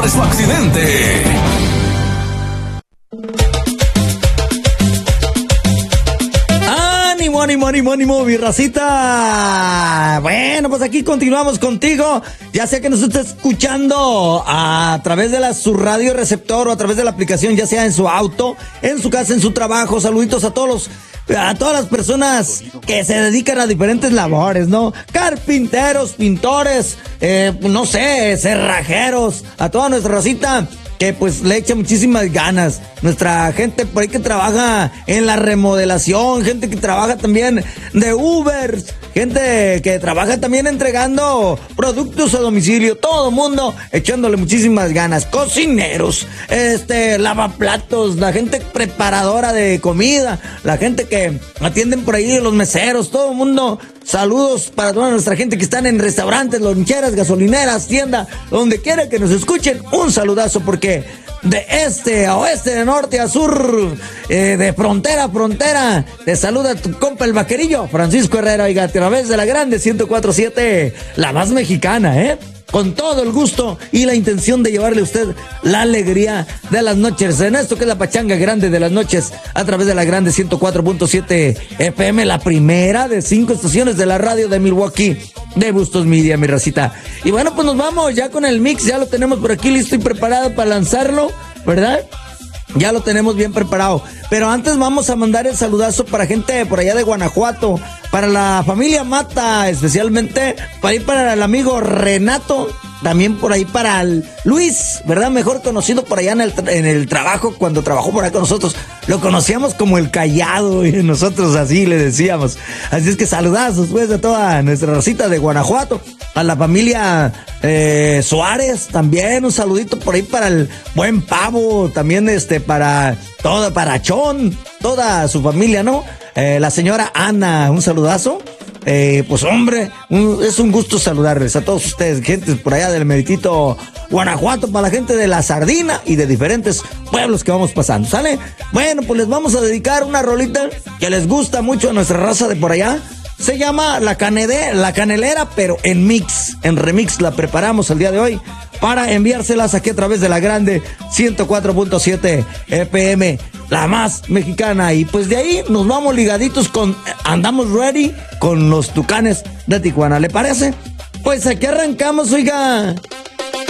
de su accidente. ¡Ánimo, mi racita! Bueno, pues aquí continuamos contigo. Ya sea que nos esté escuchando a través de su radio receptor o a través de la aplicación, ya sea en su auto, en su casa, en su trabajo. Saluditos a todas las personas que se dedican a diferentes labores, ¿no? Carpinteros, pintores, no sé, cerrajeros, a toda nuestra racita que pues le echa muchísimas ganas. Nuestra gente por ahí que trabaja en la remodelación, gente que trabaja también de Uber, gente que trabaja también entregando productos a domicilio, todo mundo echándole muchísimas ganas. Cocineros, lavaplatos, la gente preparadora de comida, la gente que atienden por ahí, los meseros, todo el mundo. Saludos para toda nuestra gente que están en restaurantes, loncheras, gasolineras, tienda, donde quiera que nos escuchen. Un saludazo porque de este a oeste, de norte a sur, de frontera a frontera, te saluda tu compa el vaquerillo, Francisco Herrera, oiga, a través de la grande 104.7, la más mexicana, con todo el gusto y la intención de llevarle a usted la alegría de las noches, en esto que es la pachanga grande de las noches, a través de la grande 104.7 FM, la primera de 5 estaciones de la radio de Milwaukee, de Bustos Media, mi racita. Y bueno, pues nos vamos ya con el mix, ya lo tenemos por aquí listo y preparado para lanzarlo, ¿verdad? Ya lo tenemos bien preparado. Pero antes vamos a mandar el saludazo para gente por allá de Guanajuato, para la familia Mata, especialmente para ahí para el amigo Renato, también por ahí para el Luis, ¿verdad? Mejor conocido por allá en el trabajo, cuando trabajó por acá con nosotros, lo conocíamos como el Callado y nosotros así le decíamos. Así es que saludazos pues a toda nuestra racita de Guanajuato, a la familia Suárez también, un saludito por ahí para el buen Pavo, también para Chón, toda su familia, ¿no? La señora Ana, un saludazo. Pues hombre, es un gusto saludarles a todos ustedes, gente por allá del meritito Guanajuato, para la gente de La Sardina y de diferentes pueblos que vamos pasando, ¿sale? Bueno, pues les vamos a dedicar una rolita que les gusta mucho a nuestra raza de por allá. Se llama La Canelera, pero en remix la preparamos el día de hoy para enviárselas aquí a través de la grande 104.7 FM, la más mexicana. Y pues de ahí nos vamos ligaditos andamos ready con los Tucanes de Tijuana, ¿le parece? Pues aquí arrancamos, oiga.